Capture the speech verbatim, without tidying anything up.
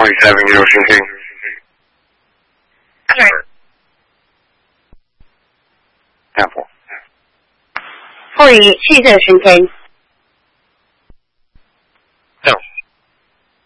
twenty-seven year Shunking. That's right. Apple. forty-七岁的春天。